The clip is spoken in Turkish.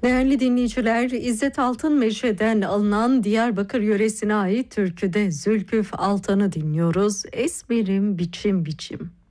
Değerli dinleyiciler, İzzet Altınmeşe'den alınan Diyarbakır yöresine ait türküde Zülküf Altan'ı dinliyoruz. Esmerim biçim biçim.